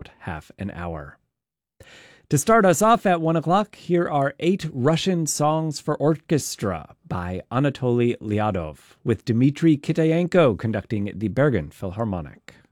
about half an hour. To start us off at 1 o'clock, here are 8 Russian songs for orchestra by Anatoly Lyadov, with Dmitry Kitayenko conducting the Bergen Philharmonic.